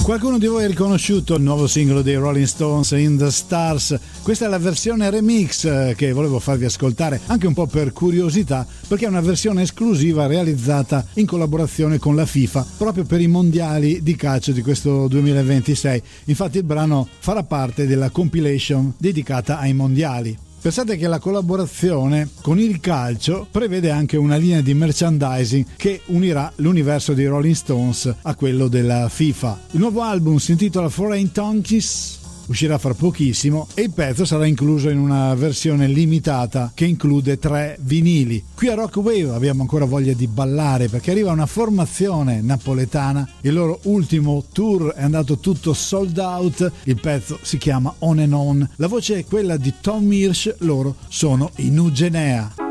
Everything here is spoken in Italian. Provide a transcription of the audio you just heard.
Qualcuno di voi ha riconosciuto il nuovo singolo dei Rolling Stones, In the Stars? Questa è la versione remix che volevo farvi ascoltare anche un po' per curiosità, perché è una versione esclusiva realizzata in collaborazione con la FIFA proprio per i mondiali di calcio di questo 2026. Infatti il brano farà parte della compilation dedicata ai mondiali. Pensate che la collaborazione con il calcio prevede anche una linea di merchandising che unirà l'universo dei Rolling Stones a quello della FIFA. Il nuovo album si intitola Foreign Tongues, uscirà fra pochissimo e il pezzo sarà incluso in una versione limitata che include 3 vinili. Qui a Rock Wave abbiamo ancora voglia di ballare perché arriva una formazione napoletana, il loro ultimo tour è andato tutto sold out, il pezzo si chiama On and On, la voce è quella di Tom Hirsch, loro sono i Nugenea.